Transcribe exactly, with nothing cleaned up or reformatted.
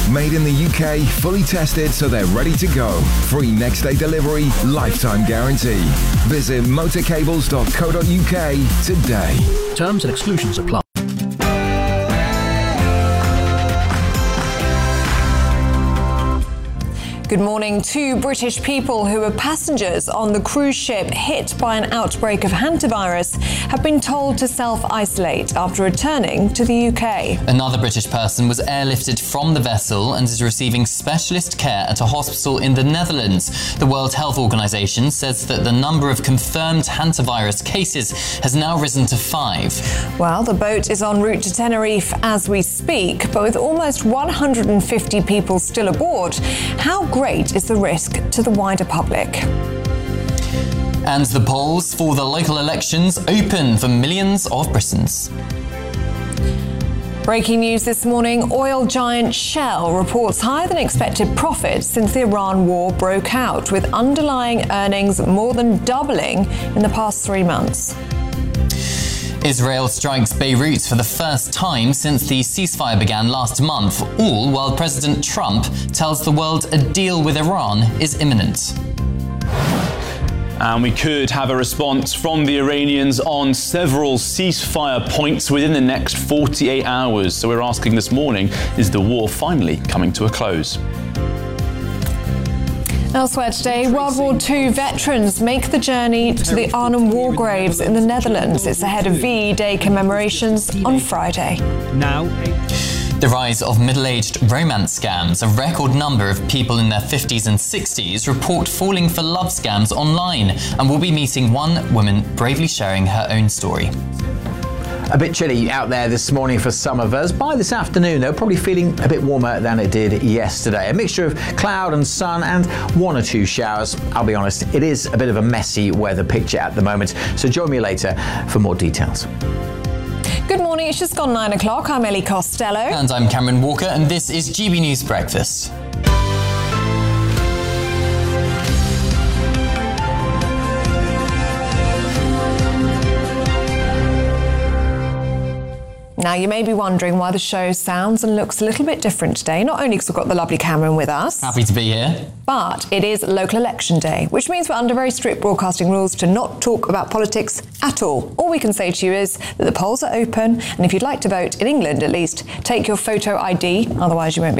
Made in the U K, fully tested so they're ready to go. Free next day delivery, lifetime guarantee. Visit motorcables dot co dot U K today. Terms and exclusions apply. Good morning. Two British people who were passengers on the cruise ship hit by an outbreak of hantavirus have been told to self-isolate after returning to the U K. Another British person was airlifted from the vessel and is receiving specialist care at a hospital in the Netherlands. The World Health Organization says that the number of confirmed hantavirus cases has now risen to five. Well, the boat is en route to Tenerife as we speak, but with almost one hundred fifty people still aboard, how great is the risk to the wider public? And the polls for the local elections open for millions of Britons. Breaking news this morning, oil giant Shell reports higher than expected profits since the Iran war broke out, with underlying earnings more than doubling in the past three months. Israel strikes Beirut for the first time since the ceasefire began last month, all while President Trump tells the world a deal with Iran is imminent. And we could have a response from the Iranians on several ceasefire points within the next forty-eight hours. So we're asking this morning, is the war finally coming to a close? Elsewhere today, World War Two veterans make the journey to the Arnhem War Graves in the Netherlands. It's ahead of V E Day commemorations on Friday. Now, The rise of middle-aged romance scams. A record number of people in their fifties and sixties report falling for love scams online, and we'll be meeting one woman bravely sharing her own story. A bit chilly out there this morning for some of us. By this afternoon, though, probably feeling a bit warmer than it did yesterday. A mixture of cloud and sun and one or two showers. I'll be honest, it is a bit of a messy weather picture at the moment. So join me later for more details. Good morning, it's just gone nine o'clock. I'm Ellie Costello. And I'm Cameron Walker, and this is G B News Breakfast. Now, you may be wondering why the show sounds and looks a little bit different today, not only because we've got the lovely Cameron with us. Happy to be here. But it is local election day, which means we're under very strict broadcasting rules to not talk about politics at all. All we can say to you is that the polls are open, and if you'd like to vote, in England at least, take your photo I D, otherwise you won't be